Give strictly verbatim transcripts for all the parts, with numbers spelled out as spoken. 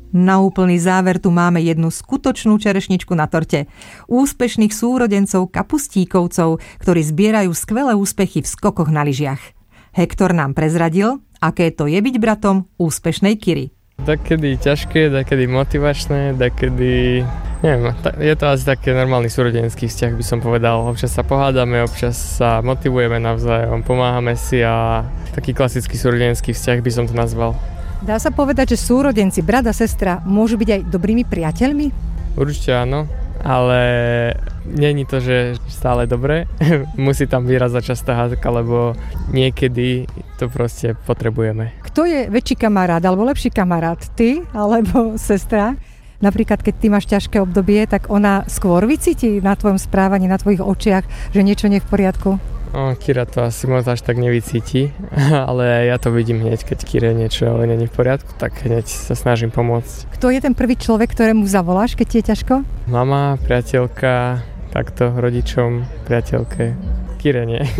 Na úplný záver tu máme jednu skutočnú čerešničku na torte. Úspešných súrodencov kapustíkovcov, ktorí zbierajú skvelé úspechy v skokoch na lyžiach. Hektor nám prezradil, aké to je byť bratom úspešnej Kiry. Dakedy ťažké, dakedy motivačné, dakedy... Neviem, je to asi taký normálny súrodenský vzťah, by som povedal. Občas sa pohádame, občas sa motivujeme navzájom, pomáhame si a taký klasický súrodenský vzťah by som to nazval. Dá sa povedať, že súrodenci, brat a sestra, môžu byť aj dobrými priateľmi? Určite áno, ale nie je to, že stále dobré. Musí tam vyrazať častá hádka, lebo niekedy to proste potrebujeme. Kto je väčší kamarát alebo lepší kamarát? Ty alebo sestra? Napríklad, keď ty máš ťažké obdobie, tak ona skôr vycíti na tvojom správaní, na tvojich očiach, že niečo nie je v poriadku? O, Kira to asi moc až tak nevycíti, ale ja to vidím hneď, keď Kire niečo nie je v poriadku, tak hneď sa snažím pomôcť. Kto je ten prvý človek, ktorému zavoláš, keď ti je ťažko? Mama, priateľka, takto rodičom, priateľke. Kire nie.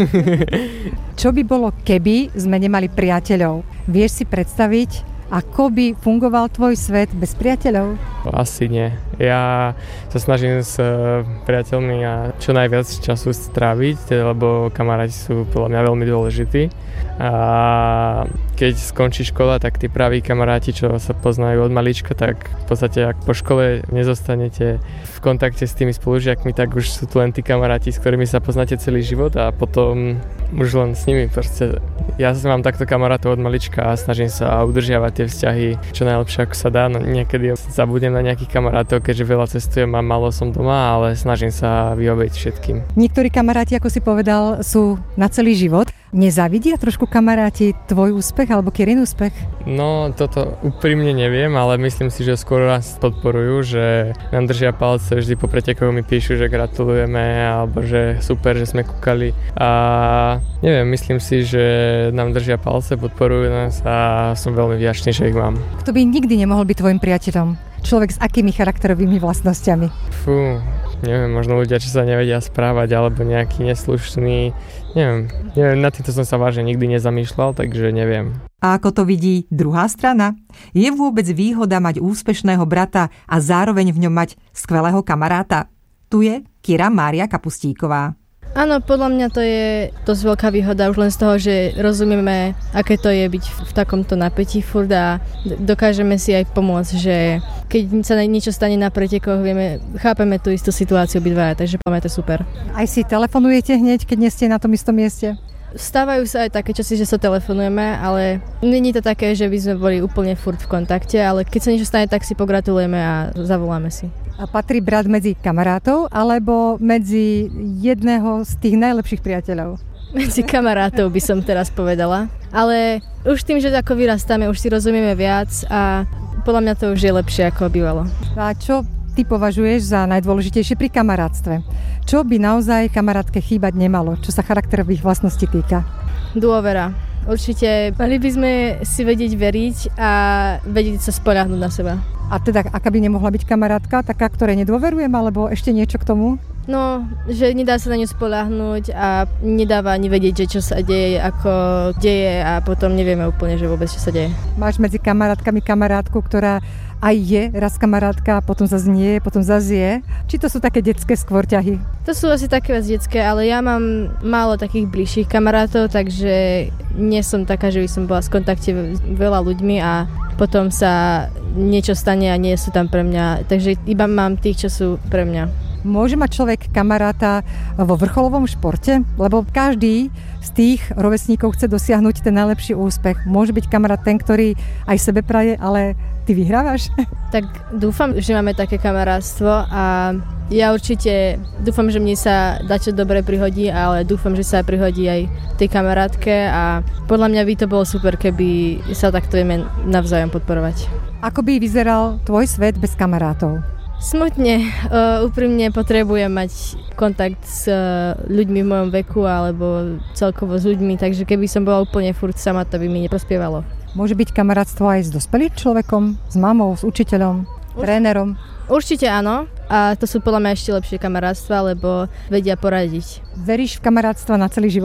Čo by bolo, keby sme nemali priateľov? Vieš si predstaviť, ako by fungoval tvoj svet bez priateľov? Asi nie. Ja sa snažím s priateľmi a čo najviac času stráviť, lebo kamaráti sú podľa mňa veľmi dôležití. A keď skončí škola, tak tí praví kamaráti, čo sa poznajú od malička, tak v podstate ak po škole nezostanete v kontakte s tými spolužiakmi, tak už sú tu len tí kamaráti, s ktorými sa poznáte celý život a potom už len s nimi. Proste ja mám takto kamarátov od malička a snažím sa udržiavať tie vzťahy čo najlepšie ako sa dá. No, niekedy zabudnem na nejakých kamarátov, keďže veľa cestujem a málo som doma, ale snažím sa vyhovieť všetkým. Niektorí kamaráti, ako si povedal, sú na celý život. Nezávidia trošku kamaráti tvoj úspech alebo Kirin úspech? No, toto úprimne neviem, ale myslím si, že skôr nás podporujú, že nám držia palce, vždy po pretekoch mi píšu, že gratulujeme alebo že super, že sme kúkali a neviem, myslím si, že nám držia palce, podporujú nás a som veľmi vďačný, že ich mám. Kto by nikdy nemohol byť tvojim priateľom? Človek s akými charakterovými vlastnosťami? Fú, neviem, možno ľudia, čo sa nevedia správať alebo nejaký neslušný, neviem, neviem, na týmto som sa vážne nikdy nezamýšľal, takže neviem. A ako to vidí druhá strana? Je vôbec výhoda mať úspešného brata a zároveň v ňom mať skvelého kamaráta? Tu je Kira Mária Kapustíková. Áno, podľa mňa to je dosť veľká výhoda už len z toho, že rozumieme, aké to je byť v takomto napätí furt a dokážeme si aj pomôcť, že keď sa niečo stane na pretekoch, vieme, chápeme tú istú situáciu obidvaja, takže poďme, to super. Aj si telefonujete hneď, keď nie ste na tom istom mieste? Stávajú sa aj také časy, že sa telefonujeme, ale není to také, že by sme boli úplne furt v kontakte, ale keď sa niečo stane, tak si pogratulujeme a zavoláme si. A patrí brat medzi kamarátov alebo medzi jedného z tých najlepších priateľov? Medzi kamarátov by som teraz povedala. Ale už tým, že ako vyrastáme, už si rozumieme viac a podľa mňa to už je lepšie, ako bývalo. A čo ty považuješ za najdôležitejšie pri kamarátstve? Čo by naozaj kamarátke chýbať nemalo, čo sa charakterových vlastností týka? Dôvera. Určite mali by sme si vedieť veriť a vedieť sa spoľahnúť na seba. A teda, aká by nemohla byť kamarátka, taká, ktorej nedôverujem, alebo ešte niečo k tomu? No, že nedá sa na ňu spoľahnúť a nedáva ani vedieť, že čo sa deje, ako deje a potom nevieme úplne, že vôbec čo sa deje. Máš medzi kamarátkami kamarátku, ktorá aj je raz kamarátka, potom zase nie, potom zase je. Či to sú také detské skôr ťahy? To sú asi také viac detské, ale ja mám málo takých bližších kamarátov, takže nie som taká, že by som bola v kontakte veľa ľuďmi a potom sa niečo stane a nie sú tam pre mňa. Takže iba mám tých, čo sú pre mňa. Môže mať človek kamaráta vo vrcholovom športe? Lebo každý z tých rovesníkov chce dosiahnuť ten najlepší úspech. Môže byť kamarát ten, ktorý aj sebe praje, ale ty vyhrávaš? Tak dúfam, že máme také kamarátstvo a ja určite dúfam, že mne sa dačo dobre prihodí, ale dúfam, že sa prihodí aj tej kamarátke a podľa mňa by to bolo super, keby sa takto vieme navzájom podporovať. Ako by vyzeral tvoj svet bez kamarátov? Smutne, uh, úprimne potrebujem mať kontakt s uh, ľuďmi v mojom veku alebo celkovo s ľuďmi, takže keby som bola úplne furt sama, to by mi neprospievalo. Môže byť kamarátstvo aj s dospelým človekom, s mamou, s učiteľom, Už... trénerom? Určite áno a to sú podľa mňa ešte lepšie kamarátstva, lebo vedia poradiť. Veríš v kamarátstva na celý život?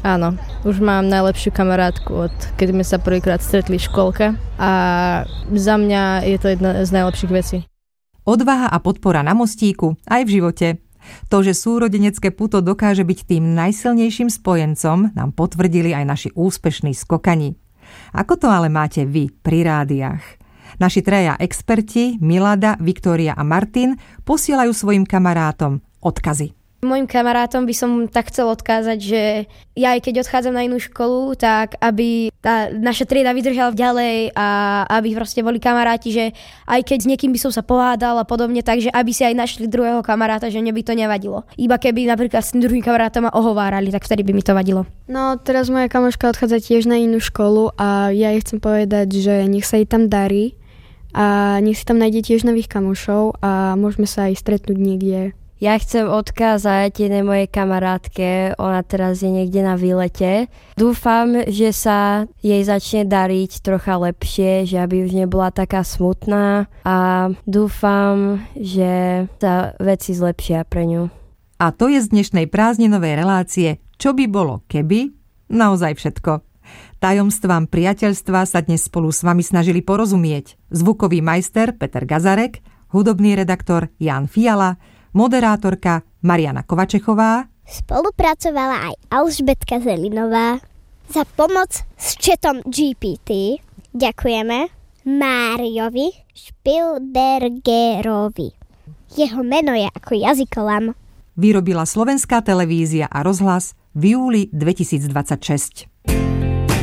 Áno, už mám najlepšiu kamarátku, od keď sme sa prvýkrát stretli v škôlke a za mňa je to jedna z najlepších vecí. Odvaha a podpora na mostíku aj v živote. To, že súrodenecké puto dokáže byť tým najsilnejším spojencom, nám potvrdili aj naši úspešní skokani. Ako to ale máte vy pri rádiách? Naši traja experti, Milada, Viktória a Martin, posielajú svojim kamarátom odkazy. Mojim kamarátom by som tak chcel odkázať, že ja aj keď odchádzam na inú školu, tak aby tá naša trieda vydržala ďalej a aby proste boli kamaráti, že aj keď s niekým by som sa pohádal a podobne, takže aby si aj našli druhého kamaráta, že mne by to nevadilo. Iba keby napríklad s tým druhým kamarátom ma ohovárali, tak vtedy by mi to vadilo. No teraz moja kamoška odchádza tiež na inú školu a ja jej chcem povedať, že nech sa jej tam darí a nech si tam nájde tiež nových kamošov a môžeme sa aj stretnúť niekde. Ja chcem odkázať jednej mojej kamarátke, ona teraz je niekde na výlete. Dúfam, že sa jej začne dariť trocha lepšie, že aby už nebola taká smutná a dúfam, že sa veci zlepšia pre ňu. A to je z dnešnej prázdninovej relácie Čo by bolo keby? Naozaj všetko. Tajomstvám priateľstva sa dnes spolu s vami snažili porozumieť zvukový majster Peter Gazarek, hudobný redaktor Ján Fiala, moderátorka Mariana Kovačechová. Spolupracovala aj Alžbetka Zelinová. Za pomoc s chatom G P T ďakujeme Máriovi Špilbergerovi. Jeho meno je ako jazykolam. Vyrobila Slovenská televízia a rozhlas v júli dvetisícdvadsaťšesť.